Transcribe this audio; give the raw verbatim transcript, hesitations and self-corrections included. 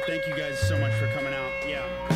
Thank you guys so much for coming out. Yeah.